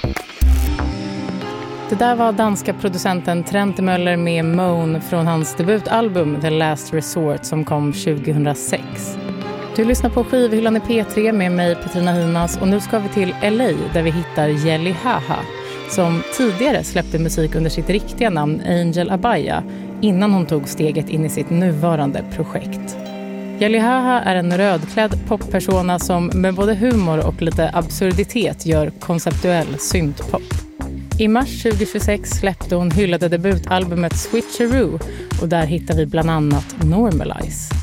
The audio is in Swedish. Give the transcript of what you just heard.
Det där var danska producenten Trent Møller med Moan från hans debutalbum The Last Resort som kom 2006. Du lyssnar på skivhyllan i P3 med mig Petrina Hymas och nu ska vi till LA där vi hittar Jelly Haha som tidigare släppte musik under sitt riktiga namn Angel Abaya innan hon tog steget in i sitt nuvarande projekt. Jelly Haha är en rödklädd poppersona som med både humor och lite absurditet gör konceptuell syntpop. I mars 2026 släppte hon hyllade debutalbumet Switcheroo och där hittar vi bland annat Normalize.